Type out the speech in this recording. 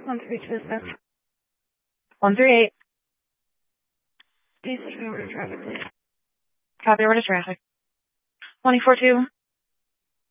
132 dispatch. 138. DC over to traffic, please. Copy, over to traffic. 24-2.